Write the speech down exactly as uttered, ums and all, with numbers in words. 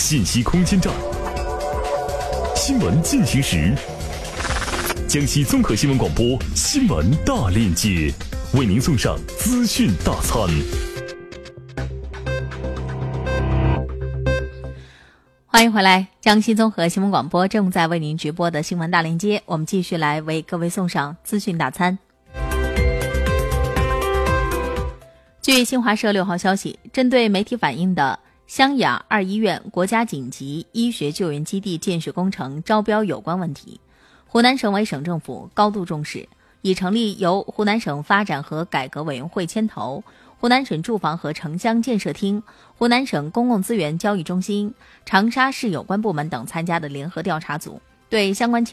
信息空间站，新闻进行时，江西综合新闻广播新闻大链接为您送上资讯大餐。 欢迎回来，江西综合新闻广播正在为您直播的新闻大链接，我们继续来为各位送上资讯大餐。据新华社六号消息，针对媒体反映的湘雅二医院国家紧急医学救援基地建设工程招标有关问题，湖南省委省政府高度重视，已成立由湖南省发展和改革委员会牵头，湖南省住房和城乡建设厅、湖南省公共资源交易中心、长沙市有关部门等参加的联合调查组，对相关情